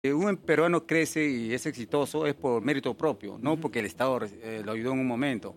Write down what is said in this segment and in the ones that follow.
Un peruano crece y es exitoso es por mérito propio, no porque el Estado lo ayudó en un momento.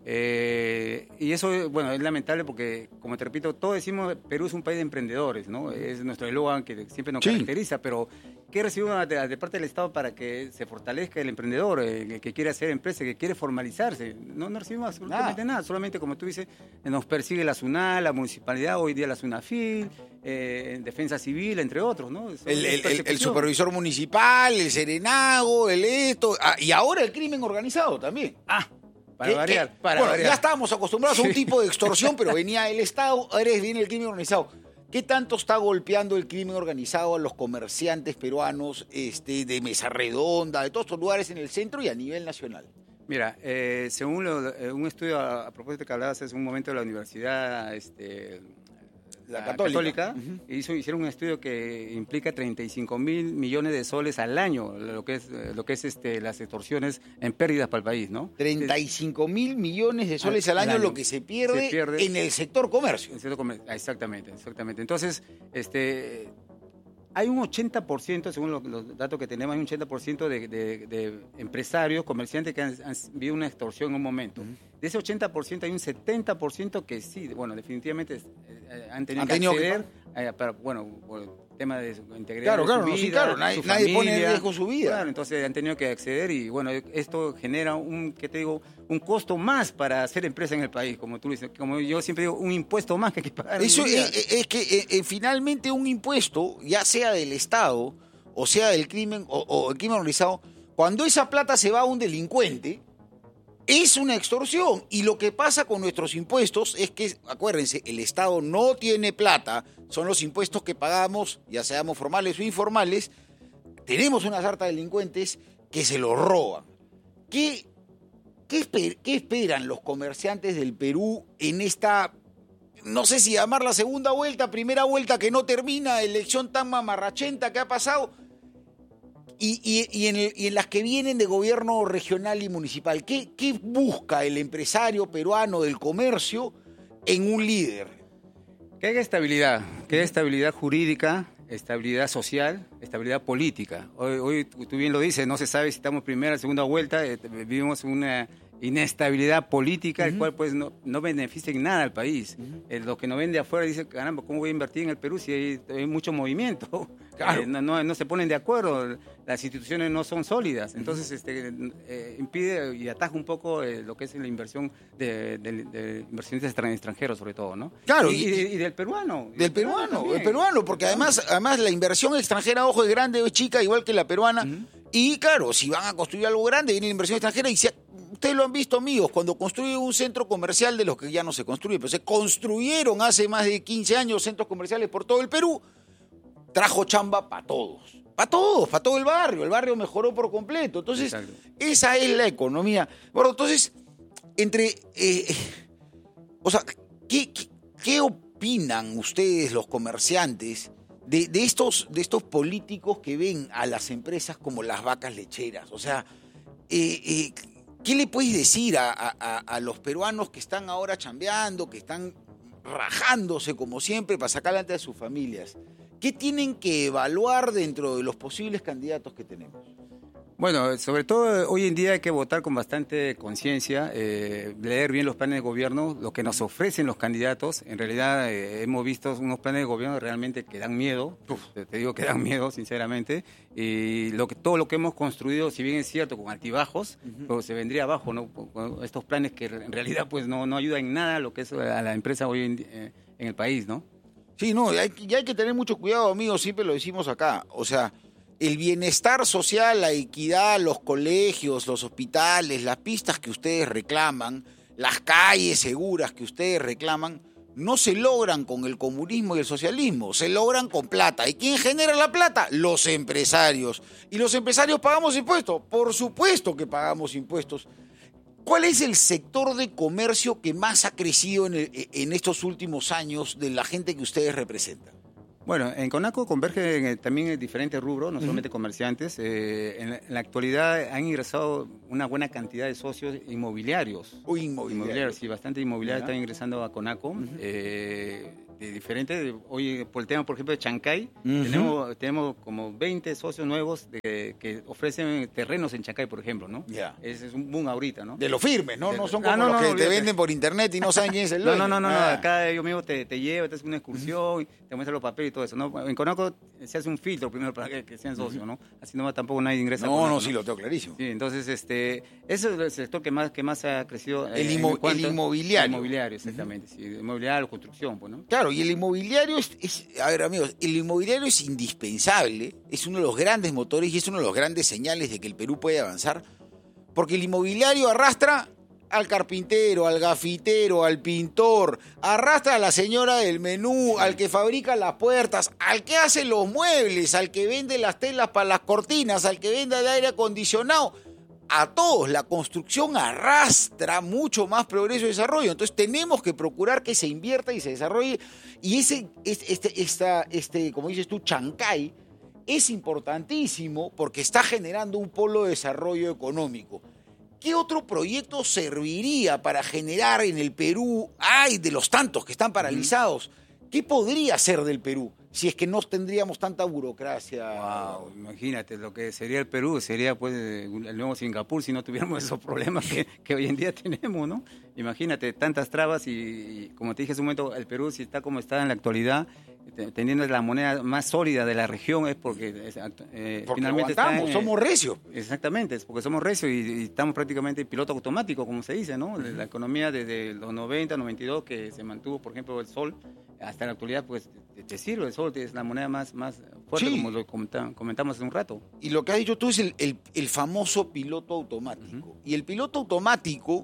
Y eso, bueno, es lamentable porque, como te repito, todos decimos Perú es un país de emprendedores, ¿no? Es nuestro eslogan que siempre nos caracteriza, pero ¿qué recibimos de parte del Estado para que se fortalezca el emprendedor, el que quiere hacer empresa, que quiere formalizarse? No recibimos absolutamente nada, solamente, como tú dices, nos persigue la SUNAT, la municipalidad, hoy día la SUNAFIL, Defensa Civil, entre otros, ¿no? El supervisor municipal, el serenago, y ahora el crimen organizado también. Para variar. Ya estábamos acostumbrados a un tipo de extorsión, pero venía el Estado, ahora viene el crimen organizado. ¿Qué tanto está golpeando el crimen organizado a los comerciantes peruanos de Mesa Redonda, de todos estos lugares en el centro y a nivel nacional? Mira, según un estudio, a propósito que hablabas hace un momento de la Universidad la Católica, hicieron un estudio que implica 35 mil millones de soles al año, lo que es las extorsiones en pérdidas para el país, ¿no? 35 mil millones de soles al año lo que se pierde en el sector comercio. Exactamente. Entonces, hay un 80%, según los datos que tenemos, hay un 80% de empresarios, comerciantes que han vivido una extorsión en un momento. De ese 80% hay un 70% que sí, bueno, definitivamente han tenido que acceder, por tema de su integridad de su vida, nadie familia, pone en riesgo su vida. Claro, entonces han tenido que acceder y, bueno, esto genera un costo más para hacer empresa en el país, como tú dices, como yo siempre digo, un impuesto más que hay que pagar. Eso es que finalmente un impuesto, ya sea del Estado o sea del crimen o el crimen organizado, cuando esa plata se va a un delincuente, es una extorsión. Y lo que pasa con nuestros impuestos es que, acuérdense, el Estado no tiene plata, son los impuestos que pagamos, ya seamos formales o informales. Tenemos una sarta de delincuentes que se lo roban. ¿Qué esperan los comerciantes del Perú en esta, no sé si llamarla segunda vuelta, primera vuelta que no termina, elección tan mamarrachenta que ha pasado? Y en las que vienen de gobierno regional y municipal, ¿qué busca el empresario peruano del comercio en un líder? Que haya estabilidad jurídica, estabilidad social, estabilidad política. Hoy tú bien lo dices, no se sabe si estamos primera o segunda vuelta, vivimos una inestabilidad política, el cual pues no beneficia en nada al país. Los que nos ven de afuera dicen, caramba, ¿cómo voy a invertir en el Perú si hay mucho movimiento? Claro. No se ponen de acuerdo, las instituciones no son sólidas, entonces impide y ataja un poco lo que es la inversión de inversionistas extranjeros sobre todo, ¿no? Claro. Y del peruano. Del peruano, porque además la inversión extranjera, ojo, es grande o es chica, igual que la peruana. Y claro, si van a construir algo grande, viene la inversión extranjera y ustedes lo han visto, amigos, cuando construyen un centro comercial, de los que ya no se construyen, pero se construyeron hace más de 15 años centros comerciales por todo el Perú, trajo chamba para todos. Para todo el barrio mejoró por completo. Entonces, exacto, esa es la economía. Bueno, entonces, ¿qué opinan ustedes, los comerciantes, de estos políticos que ven a las empresas como las vacas lecheras? O sea, ¿qué le puedes decir a los peruanos que están ahora chambeando, que están rajándose como siempre para sacar adelante a sus familias? ¿Qué tienen que evaluar dentro de los posibles candidatos que tenemos? Bueno, sobre todo hoy en día hay que votar con bastante conciencia, leer bien los planes de gobierno, lo que nos ofrecen los candidatos. En realidad hemos visto unos planes de gobierno realmente que dan miedo, te digo que dan miedo sinceramente, y todo lo que hemos construido, si bien es cierto, con altibajos, pero se vendría abajo, ¿no? Con estos planes que en realidad pues no ayudan en nada a lo que es a la empresa hoy en el país, ¿no? Sí, no, hay que tener mucho cuidado, amigos, siempre lo decimos acá, o sea, el bienestar social, la equidad, los colegios, los hospitales, las pistas que ustedes reclaman, las calles seguras que ustedes reclaman, no se logran con el comunismo y el socialismo, se logran con plata. ¿Y quién genera la plata? Los empresarios. ¿Y los empresarios pagamos impuestos? Por supuesto que pagamos impuestos. ¿Cuál es el sector de comercio que más ha crecido en estos últimos años de la gente que ustedes representan? Bueno, en CONACO convergen también en diferentes rubros, no solamente comerciantes. En la actualidad han ingresado una buena cantidad de socios inmobiliarios. Inmobiliarios. Sí, bastante inmobiliario están ingresando a CONACO. de diferente. Hoy, por el tema, por ejemplo, de Chancay, tenemos como 20 socios nuevos que ofrecen terrenos en Chancay, por ejemplo, ¿no? Ya. Ese es un boom ahorita, ¿no? De los firmes, ¿no? No son como no, los que te olvídate. venden por internet y no saben quién es el dueño. No. Acá ellos mismos te llevan, te hacen una excursión, te muestran los papeles y todo eso, ¿no? En Conaco se hace un filtro primero para que sean socios, ¿no? Así nomás tampoco nadie ingresa. No, sí, lo tengo clarísimo. Sí, entonces, ese es el sector que más ha crecido. El inmobiliario. El inmobiliario, exactamente. Sí, inmobiliario, construcción, pues, ¿no? Claro, y el inmobiliario a ver, amigos, el inmobiliario es indispensable, es uno de los grandes motores y es uno de los grandes señales de que el Perú puede avanzar, porque el inmobiliario arrastra al carpintero, al gafitero, al pintor, arrastra a la señora del menú, al que fabrica las puertas, al que hace los muebles, al que vende las telas para las cortinas, al que vende el aire acondicionado. A todos, la construcción arrastra mucho más progreso y desarrollo. Entonces tenemos que procurar que se invierta y se desarrolle. Y como dices tú, Chancay, es importantísimo porque está generando un polo de desarrollo económico. ¿Qué otro proyecto serviría para generar en el Perú, de los tantos que están paralizados? ¿Qué podría ser del Perú si es que no tendríamos tanta burocracia? Wow, imagínate, lo que sería el Perú sería pues el nuevo Singapur si no tuviéramos esos problemas que hoy en día tenemos, ¿no? Imagínate, tantas trabas y como te dije hace un momento, el Perú si está como está en la actualidad, teniendo la moneda más sólida de la región es porque finalmente somos recios. Exactamente, es porque somos recios y estamos prácticamente en piloto automático, como se dice, ¿no? La economía desde los 90, 92 que se mantuvo, por ejemplo, el sol, hasta la actualidad, pues te sirve el sol, es la moneda más fuerte, sí, como lo comentamos hace un rato. Y lo que has dicho tú es el famoso piloto automático. Y el piloto automático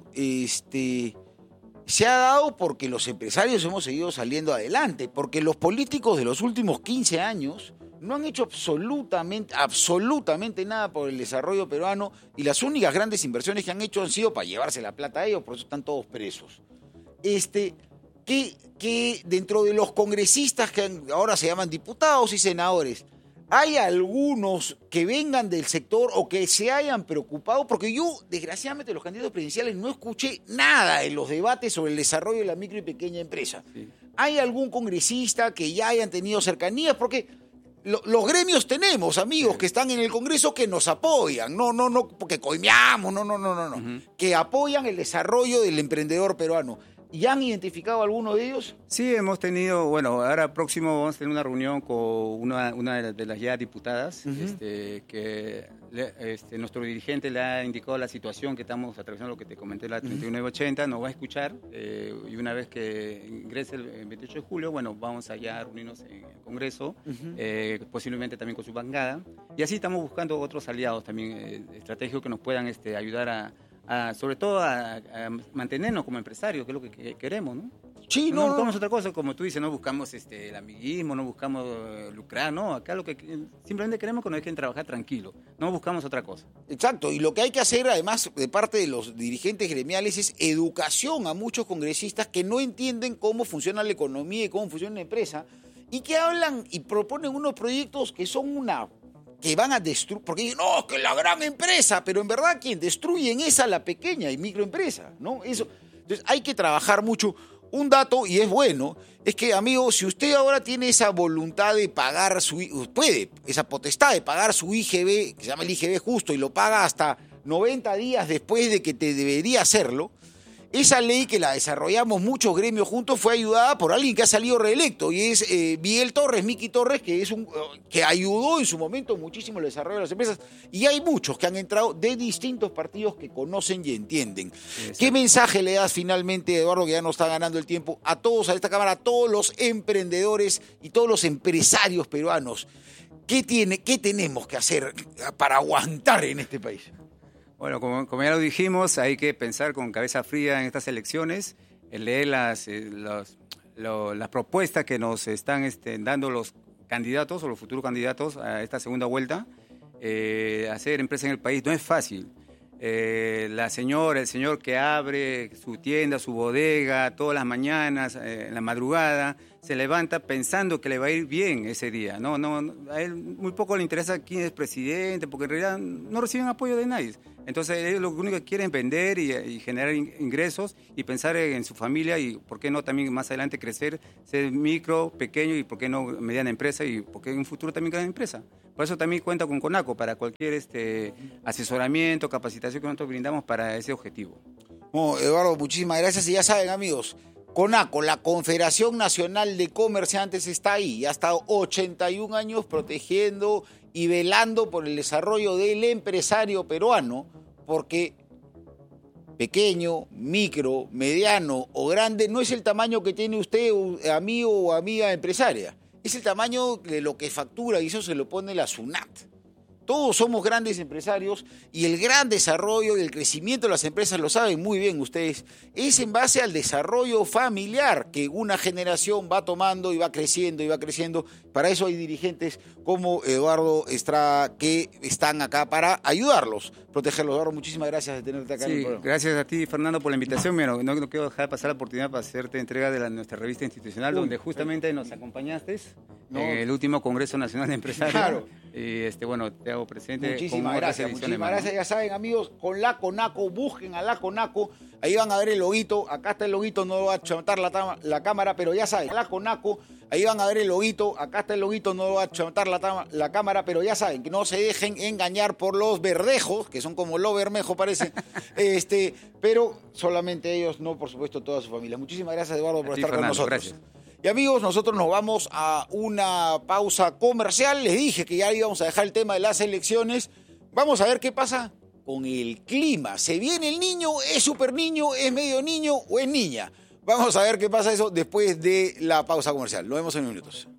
se ha dado porque los empresarios hemos seguido saliendo adelante, porque los políticos de los últimos 15 años no han hecho absolutamente nada por el desarrollo peruano y las únicas grandes inversiones que han hecho han sido para llevarse la plata a ellos, por eso están todos presos. Que dentro de los congresistas que ahora se llaman diputados y senadores, ¿hay algunos que vengan del sector o que se hayan preocupado? Porque yo, desgraciadamente, de los candidatos presidenciales no escuché nada en los debates sobre el desarrollo de la micro y pequeña empresa. Sí. ¿Hay algún congresista que ya hayan tenido cercanías? Porque los gremios tenemos amigos que están en el Congreso que nos apoyan, no porque coimeamos, no, que apoyan el desarrollo del emprendedor peruano. ¿Ya han identificado alguno de ellos? Sí, hemos tenido, bueno, ahora próximo vamos a tener una reunión con una de las ya diputadas, que nuestro dirigente le ha indicado la situación que estamos atravesando, lo que te comenté, la 3980, nos va a escuchar y una vez que ingrese el 28 de julio, bueno, vamos allá a reunirnos en el Congreso, posiblemente también con su bancada, y así estamos buscando otros aliados también estratégicos que nos puedan ayudar sobre todo a mantenernos como empresarios, que es lo que queremos, ¿no? Sí, no buscamos otra cosa, como tú dices, no buscamos el amiguismo, no buscamos lucrar, no, acá lo que simplemente queremos que nos dejen trabajar tranquilo, no buscamos otra cosa. Exacto, y lo que hay que hacer además de parte de los dirigentes gremiales es educación a muchos congresistas que no entienden cómo funciona la economía y cómo funciona una empresa, y que hablan y proponen unos proyectos que son que van a destruir, porque dicen, no, que la gran empresa, pero en verdad quien destruyen es a la pequeña y microempresa, ¿no? Eso. Entonces hay que trabajar mucho. Un dato, y es bueno, es que, amigo, si usted ahora tiene esa voluntad de pagar esa potestad de pagar su IGB, que se llama el IGB justo, y lo paga hasta 90 días después de que te debería hacerlo, esa ley que la desarrollamos muchos gremios juntos fue ayudada por alguien que ha salido reelecto y es Miki Torres, que ayudó en su momento muchísimo el desarrollo de las empresas. Y hay muchos que han entrado de distintos partidos que conocen y entienden. Exacto. ¿Qué mensaje le das finalmente, Eduardo, que ya nos está ganando el tiempo, a todos, a esta Cámara, a todos los emprendedores y todos los empresarios peruanos? ¿Qué tenemos que hacer para aguantar en este país? Bueno, como ya lo dijimos, hay que pensar con cabeza fría en estas elecciones, leer las propuestas que nos están dando los candidatos o los futuros candidatos a esta segunda vuelta. Hacer empresa en el país no es fácil. el señor que abre su tienda, su bodega, todas las mañanas, en la madrugada, se levanta pensando que le va a ir bien ese día. No, a él muy poco le interesa quién es presidente, porque en realidad no reciben apoyo de nadie. Entonces ellos lo único que quieren es vender y generar ingresos y pensar en su familia y por qué no también más adelante crecer, ser micro, pequeño y por qué no mediana empresa y por qué en un futuro también gran empresa. Por eso también cuenta con CONACO para cualquier asesoramiento, capacitación que nosotros brindamos para ese objetivo. No, Eduardo, muchísimas gracias. Y ya saben, amigos, CONACO, la Confederación Nacional de Comerciantes, está ahí. Ya ha estado 81 años protegiendo y velando por el desarrollo del empresario peruano, porque pequeño, micro, mediano o grande no es el tamaño que tiene usted, amigo o amiga empresaria. Es el tamaño de lo que factura y eso se lo pone la SUNAT. Todos somos grandes empresarios y el gran desarrollo y el crecimiento de las empresas, lo saben muy bien ustedes, es en base al desarrollo familiar que una generación va tomando y va creciendo y va creciendo. Para eso hay dirigentes como Eduardo Estrada que están acá para ayudarlos, protegerlos. Eduardo, muchísimas gracias de tenerte acá en el programa. Gracias a ti, Fernando, por la invitación. Mira, no quiero dejar pasar la oportunidad para hacerte entrega de nuestra revista institucional, donde justamente nos acompañaste, el último Congreso Nacional de Empresarios. Claro. Y bueno, te hago presente. Muchísimas gracias. Ya saben, amigos, con la CONACO, busquen a la CONACO, ahí van a ver el loguito, acá está el loguito, no va a chantar la cámara, pero ya saben, la CONACO, ahí van a ver el loguito, acá está el loguito, no va a chantar la cámara, pero ya saben, que no se dejen engañar por los verdejos, que son como lo bermejo parece, pero solamente ellos, no por supuesto toda su familia. Muchísimas gracias, Eduardo, por estar con nosotros. Gracias. Y amigos, nosotros nos vamos a una pausa comercial. Les dije que ya íbamos a dejar el tema de las elecciones. Vamos a ver qué pasa con el clima. ¿Se viene el niño? ¿Es súper niño? ¿Es medio niño o es niña? Vamos a ver qué pasa eso después de la pausa comercial. Nos vemos en minutos.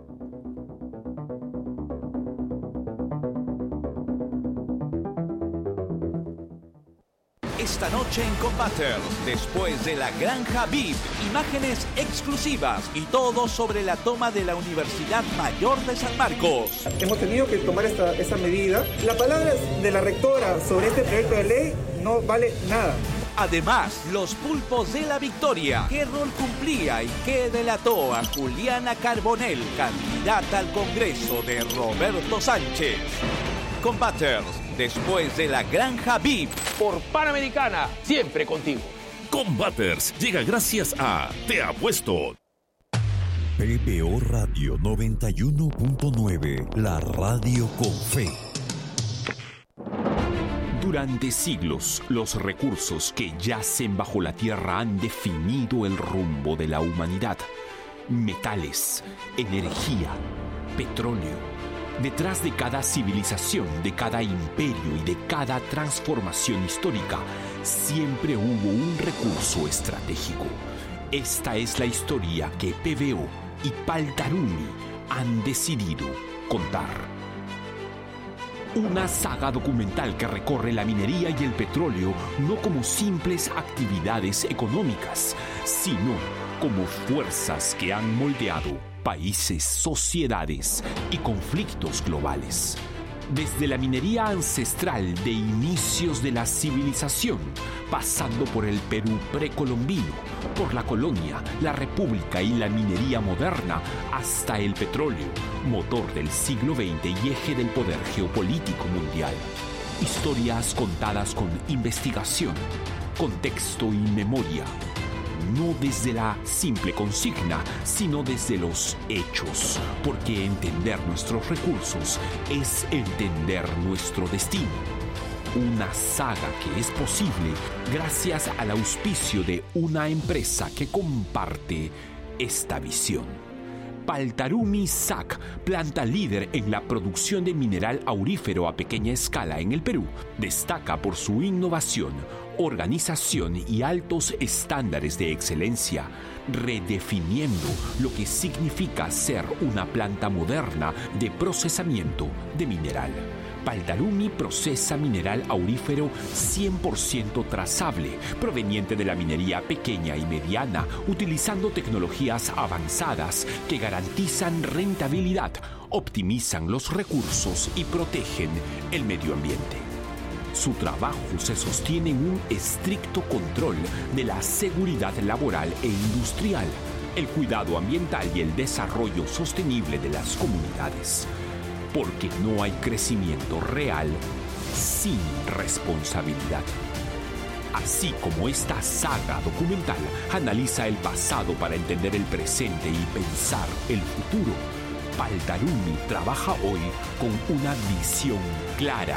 Esta noche en Combaters, después de la Granja VIP, imágenes exclusivas y todo sobre la toma de la Universidad Mayor de San Marcos. Hemos tenido que tomar esta medida. La palabra de la rectora sobre este proyecto de ley no vale nada. Además, los pulpos de la victoria. ¿Qué rol cumplía y qué delató a Juliana Carbonell, candidata al Congreso de Roberto Sánchez? Combaters, después de la Granja VIP. Por Panamericana, siempre contigo. Combaters llega gracias a Te Apuesto. PBO Radio 91.9, la radio con fe. Durante siglos, los recursos que yacen bajo la tierra han definido el rumbo de la humanidad. Metales, energía, petróleo. Detrás de cada civilización, de cada imperio y de cada transformación histórica, siempre hubo un recurso estratégico. Esta es la historia que PBO y Paltaruni han decidido contar. Una saga documental que recorre la minería y el petróleo no como simples actividades económicas, sino como fuerzas que han moldeado países, sociedades y conflictos globales. Desde la minería ancestral de inicios de la civilización, pasando por el Perú precolombino, por la colonia, la república y la minería moderna, hasta el petróleo, motor del siglo XX y eje del poder geopolítico mundial. Historias contadas con investigación, contexto y memoria. No desde la simple consigna, sino desde los hechos, porque entender nuestros recursos es entender nuestro destino. Una saga que es posible gracias al auspicio de una empresa que comparte esta visión. Paltaruni SAC, planta líder en la producción de mineral aurífero a pequeña escala en el Perú, destaca por su innovación, organización y altos estándares de excelencia, redefiniendo lo que significa ser una planta moderna de procesamiento de mineral. Paltaruni procesa mineral aurífero 100% trazable, proveniente de la minería pequeña y mediana, utilizando tecnologías avanzadas que garantizan rentabilidad, optimizan los recursos y protegen el medio ambiente. Su trabajo se sostiene en un estricto control de la seguridad laboral e industrial, el cuidado ambiental y el desarrollo sostenible de las comunidades. Porque no hay crecimiento real sin responsabilidad. Así como esta saga documental analiza el pasado para entender el presente y pensar el futuro, Baldaruni trabaja hoy con una visión clara